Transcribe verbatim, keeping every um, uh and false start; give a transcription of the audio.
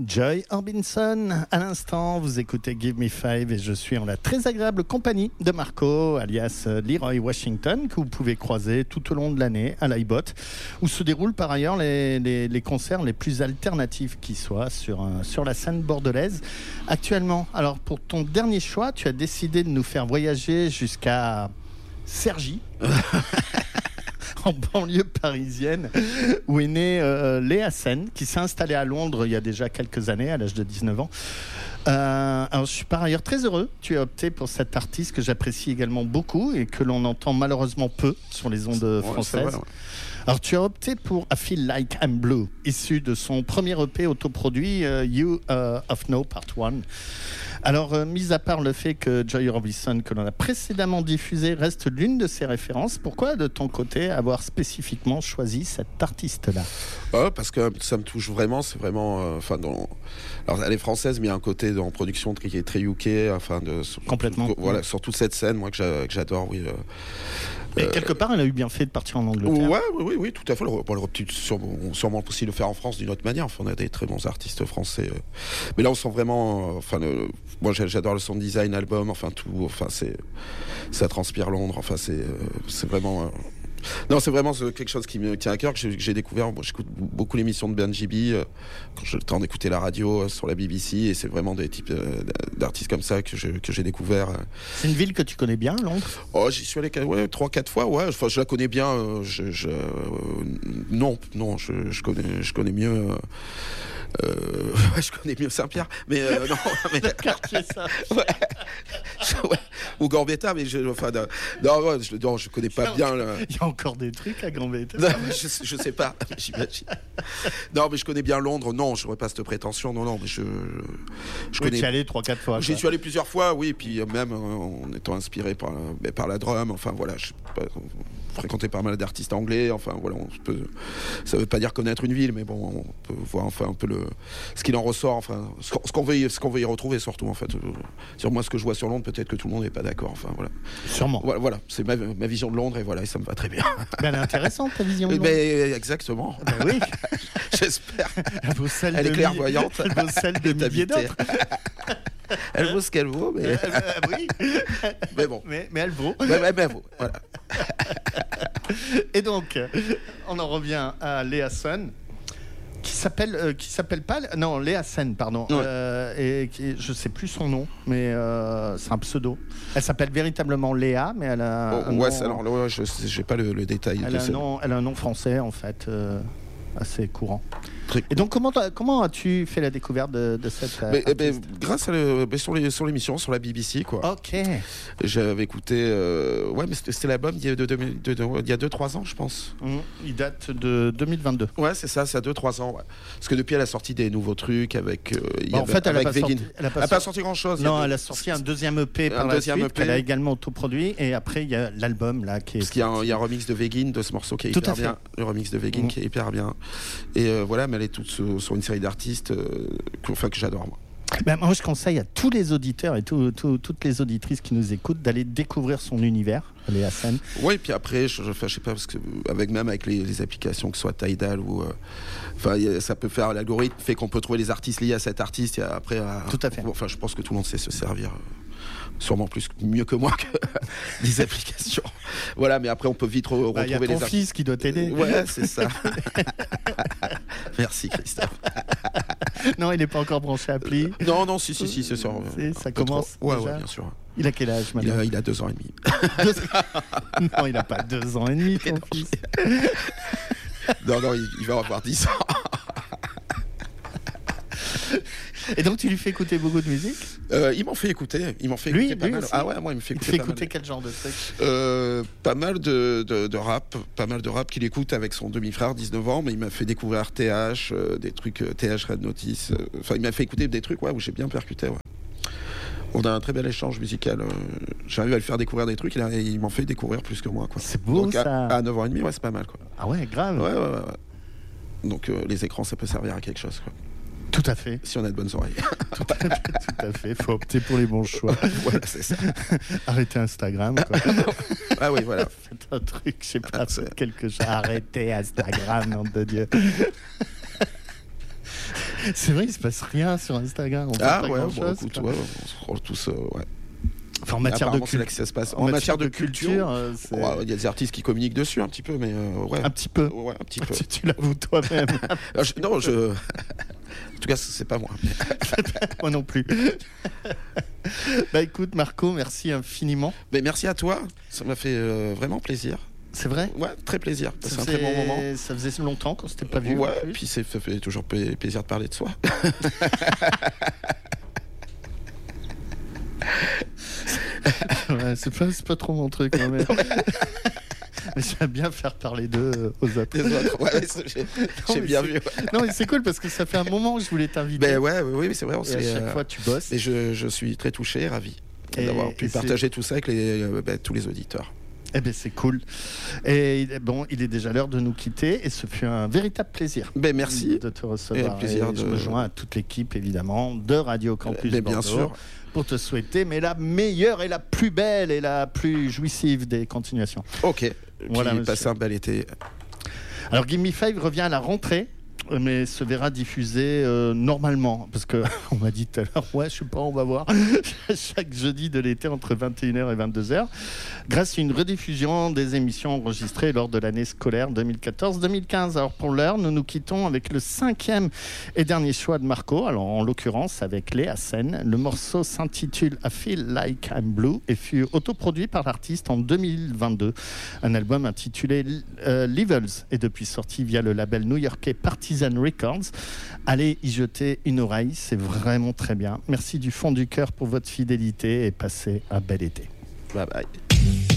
Joy Orbison, à l'instant, vous écoutez Give Me Five et je suis en la très agréable compagnie de Marco, alias Leroy Washington, que vous pouvez croiser tout au long de l'année à l'I-Bot, où se déroulent par ailleurs les, les, les concerts les plus alternatifs qui soient sur, euh, sur la scène bordelaise actuellement. Alors pour ton dernier choix, tu as décidé de nous faire voyager jusqu'à Cergy. En banlieue parisienne, où est née euh, Léa Sen, qui s'est installée à Londres il y a déjà quelques années, à l'âge de dix-neuf ans. Euh, alors, je suis par ailleurs très heureux. Tu as opté pour cet artiste que j'apprécie également beaucoup et que l'on entend malheureusement peu sur les ondes françaises. Ouais, vrai, ouais. Alors, tu as opté pour I Feel Like I'm Blue, issu de son premier E P autoproduit, uh, You uh, of No Part un. Alors, euh, mis à part le fait que Joy Orbison, que l'on a précédemment diffusé, reste l'une de ses références, pourquoi, de ton côté, avoir spécifiquement choisi cet artiste-là ? Oh, parce que ça me touche vraiment, c'est vraiment... Enfin, euh, dans... Alors, elle est française, mais il y a un côté dans production qui est très U K, enfin, de... Complètement. Voilà, sur toute cette scène, moi, que, j'a... que j'adore, oui. Euh... Et quelque part, elle a eu bien fait de partir en Angleterre. Ouais, oui, oui, oui, tout à fait. On aurait sûrement, sûrement possible de le faire en France d'une autre manière. Enfin, on a des très bons artistes français. Mais là, on sent vraiment... Enfin, le... moi, j'adore le sound design, album, enfin, tout. Enfin, c'est... Ça transpire Londres. Enfin, c'est, c'est vraiment... Non, c'est vraiment quelque chose qui me tient à cœur, que j'ai, que j'ai découvert. Bon, j'écoute beaucoup l'émission de Benji B euh, quand j'ai le temps d'écouter la radio euh, sur la B B C, et c'est vraiment des types euh, d'artistes comme ça que, je, que j'ai découvert. Euh. C'est une ville que tu connais bien, Londres ? Oh, j'y suis allé ouais, trois, quatre fois, ouais. Enfin, je la connais bien. Euh, je, je, euh, non, non, je, je, connais, je connais mieux... Euh, Euh, ouais, je connais mieux Saint-Pierre, mais euh, non, mais le quartier ça. Ouais, je, ouais, ou Gambetta, mais je, enfin, non, non, ouais, je, non, je connais pas bien. Le... Il y a encore des trucs à Gambetta. Non, je, je sais pas, j'imagine. Non, mais je connais bien Londres. Non, je n'aurais pas cette prétention. Non, non, mais je, je oui, connais. Tu es allé trois, quatre fois. J'y suis allé plusieurs fois, oui, puis même en étant inspiré par, par la drum. Enfin voilà, je fréquenté pas mal d'artistes anglais. Enfin voilà, on peut. Ça veut pas dire connaître une ville, mais bon, on peut voir enfin un peu le ce qu'il en ressort. Enfin, ce qu'on, ce qu'on veut, y, ce qu'on veut y retrouver surtout en fait. Sur moi, ce que je vois sur Londres, peut-être que tout le monde n'est pas d'accord. Enfin voilà. Sûrement. Voilà, voilà. C'est ma, ma vision de Londres et voilà, et ça me va très bien. Ben, elle est intéressante ta vision de Londres. Mais exactement. Ben oui. J'espère. Elle vaut celle elle de est clairvoyante. Elle vaut celle de milliers d'autres. Elle vaut ce qu'elle vaut, mais euh, euh, oui. mais bon. Mais, mais elle vaut. Mais, mais, mais elle vaut. Voilà. Et donc, on en revient à Léa Sen, qui s'appelle, euh, qui s'appelle pas, non, Léa Sen, pardon, ouais. euh, et qui, je sais plus son nom, mais euh, c'est un pseudo. Elle s'appelle véritablement Léa, mais elle a. Oh, un ouais, nom, alors, ouais, je j'ai pas le, le détail. Elle de a, un ce... nom, elle a un nom français en fait, euh, assez courant. Très... Et donc, comment, comment as-tu fait la découverte de, de cette mais, mais, grâce à le, mais sur, les, sur l'émission, sur la B B C, quoi. Ok. J'avais écouté... Euh, ouais, mais c'était, c'était l'album d'il y a deux, deux, trois ans, je pense. Mmh, il date de deux mille vingt-deux. Ouais, c'est ça, ça a deux, trois ans. Ouais. Parce que depuis, elle a sorti des nouveaux trucs avec... Euh, bah, en fait, elle n'a pas, sorti, elle a pas, sorti... sorti grand-chose. Non, deux... elle a sorti un deuxième E P par un la deuxième suite, E P. Qu'elle a également autoproduit. Et après, il y a l'album, là, qui est... Parce qu'il y a un, il y a un remix de Végin de ce morceau qui est tout hyper bien. Le remix de Végin mmh. qui est hyper bien. Et euh, voilà, mais elle est toute sur, sur une série d'artistes euh, que, enfin, que j'adore, moi. Ben, moi, je conseille à tous les auditeurs et tout, tout, toutes les auditrices qui nous écoutent d'aller découvrir son univers, Léa Sen. Oui, puis après, je, je, je sais pas, parce que avec même avec les, les applications, que ce soit Tidal ou, enfin, euh, ça peut faire l'algorithme fait qu'on peut trouver les artistes liés à cet artiste. Et après, à, tout à fait. Enfin, je pense que tout le monde sait se servir. Euh, sûrement plus mieux que moi que des applications. Voilà, mais après on peut vite re- retrouver les. Il y a ton ar- fils qui doit t'aider. Ouais, c'est ça. Merci Christophe. Non, il n'est pas encore branché appli. Euh, non, non, si, si, si, c'est sûr. C'est, ça commence. Ouais, déjà. ouais, bien sûr. Il a quel âge maintenant ? il a, il a deux ans et demi. Deux... Non, il n'a pas deux ans et demi, ton fils. Non, non, il, il va avoir dix ans. Et donc tu lui fais écouter beaucoup de musique ? euh, Il m'en fait écouter, il m'en fait lui, écouter pas lui mal. Aussi. Ah ouais, moi il me fait écouter. Il fait pas écouter mal. Quel genre de truc ? euh, Pas mal de, de, de rap, pas mal de rap qu'il écoute avec son demi-frère, dix-neuf ans, mais il m'a fait découvrir T H, euh, des trucs euh, T H Red Notice. Euh, enfin, il m'a fait écouter des trucs ouais, où j'ai bien percuté. Ouais. On a un très bel échange musical. Euh, j'arrive à le faire découvrir des trucs, il, a, il m'en fait découvrir plus que moi. Quoi. C'est beau. Donc, ça. À, à neuf ans et demi, ouais, c'est pas mal. Quoi. Ah ouais, grave. Ouais, ouais, ouais. ouais. Donc euh, les écrans, ça peut servir à quelque chose. Quoi. Tout à fait. Si on a de bonnes oreilles. Tout à fait, tout à fait. Faut opter pour les bons choix. Voilà, c'est ça. Arrêtez Instagram, quoi. Ah oui, voilà. Faites un truc, je sais pas, faites quelque chose. Arrêtez Instagram, nom de Dieu. C'est vrai, il se passe rien sur Instagram. On ah pas ouais, bon, chose, écoute, ouais, on se croit tous, euh, ouais. Enfin, en matière de culture, culture, se passe. En, en matière, matière de, de culture, culture euh, il ouais, y a des artistes qui communiquent dessus un petit peu, mais euh, ouais. Un petit peu. Ouais, un petit peu. Tu, tu l'avoues toi-même. je, non, je. En tout cas, c'est pas moi. Moi non plus. Bah écoute, Marco, merci infiniment. Mais merci à toi. Ça m'a fait euh, vraiment plaisir. C'est vrai ? Ouais, très plaisir. C'est un très bon moment. Ça faisait longtemps qu'on s'était pas vu. Ouais, et puis ça fait toujours plaisir de parler de soi. Ouais, c'est pas, c'est pas trop mon truc. Non, mais... mais j'aime bien faire parler d'eux aux autres. Les autres, ouais, j'ai, j'ai bien vu. Ouais. Non, mais c'est cool parce que ça fait un moment que je voulais t'inviter. Ben ouais, oui, oui, c'est vrai. On et à chaque euh... fois, tu bosses. Et je, je suis très touché, ravi et, d'avoir pu partager c'est... tout ça avec les, euh, ben, tous les auditeurs. Eh bien, c'est cool. Et bon, il est déjà l'heure de nous quitter et ce fut un véritable plaisir. Ben, merci. De te recevoir. Et plaisir et de... Je me joins à toute l'équipe, évidemment, de Radio Campus ben, Bordeaux. Bien sûr. Pour te souhaiter, mais la meilleure et la plus belle et la plus jouissive des continuations. Ok. Et voilà, puis, passez un bel été. Alors, Give Me Five revient à la rentrée, mais se verra diffusé euh, normalement. Parce qu'on m'a dit tout à l'heure, ouais, je sais pas, on va voir, chaque jeudi de l'été entre vingt et une heures et vingt-deux heures, grâce à une rediffusion des émissions enregistrées lors de l'année scolaire deux mille quatorze deux mille quinze. Alors pour l'heure, nous nous quittons avec le cinquième et dernier choix de Marco, alors en l'occurrence avec Léa Sen. Le morceau s'intitule I Feel Like I'm Blue et fut autoproduit par l'artiste en deux mille vingt-deux. Un album intitulé euh, Levels est depuis sorti via le label new-yorkais Partisan Records. Allez y jeter une oreille, c'est vraiment très bien. Merci du fond du cœur pour votre fidélité et passez un bel été. Bye bye.